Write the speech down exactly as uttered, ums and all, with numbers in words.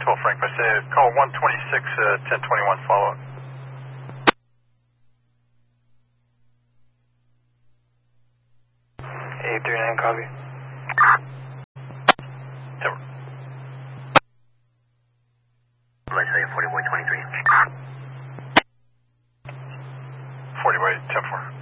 twelve Frank, I say call one twenty-six, uh, ten twenty-one follow-up. eight three nine, copy. Timber. Let's say forty boy twenty-three. forty boy ten four.